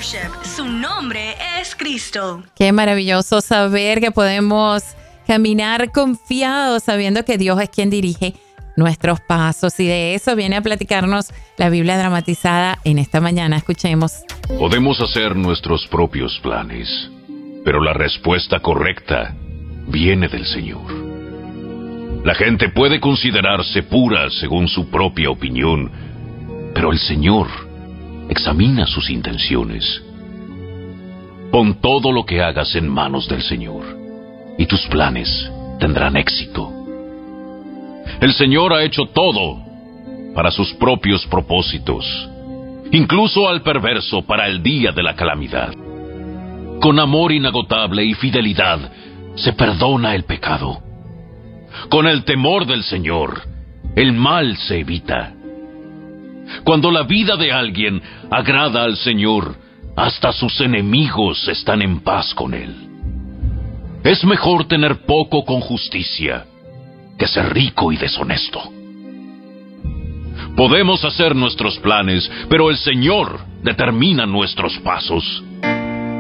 Worship. Su nombre es Cristo. Qué maravilloso saber que podemos caminar confiados sabiendo que Dios es quien dirige nuestros pasos. Y de eso viene a platicarnos la Biblia dramatizada en esta mañana. Escuchemos. Podemos hacer nuestros propios planes, pero la respuesta correcta viene del Señor. La gente puede considerarse pura según su propia opinión, pero el Señor examina sus intenciones. Pon todo lo que hagas en manos del Señor, y tus planes tendrán éxito. El Señor ha hecho todo para sus propios propósitos, incluso al perverso para el día de la calamidad. Con amor inagotable y fidelidad se perdona el pecado. Con el temor del Señor, el mal se evita. Cuando la vida de alguien agrada al Señor, hasta sus enemigos están en paz con Él. Es mejor tener poco con justicia que ser rico y deshonesto. Podemos hacer nuestros planes, pero el Señor determina nuestros pasos.